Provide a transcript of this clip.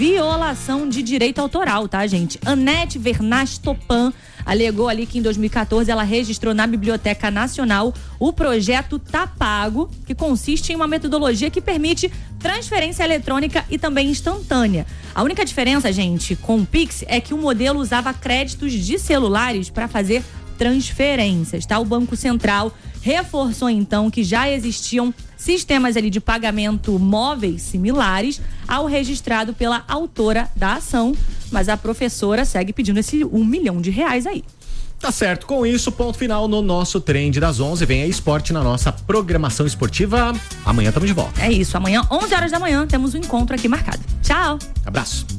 violação de direito autoral, tá, gente? Anete Vernastopan alegou ali que em 2014 ela registrou na Biblioteca Nacional o projeto Tá Pago, que consiste em uma metodologia que permite transferência eletrônica e também instantânea. A única diferença, gente, com o Pix é que o modelo usava créditos de celulares para fazer transferências, tá? O Banco Central reforçou então que já existiam sistemas ali de pagamento móveis similares ao registrado pela autora da ação, mas a professora segue pedindo esse R$1 milhão aí. Tá certo, com isso, ponto final no nosso Trend das 11. Vem aí esporte na nossa programação esportiva. Amanhã estamos de volta. É isso, amanhã 11 horas da manhã temos um encontro aqui marcado. Tchau. Abraço.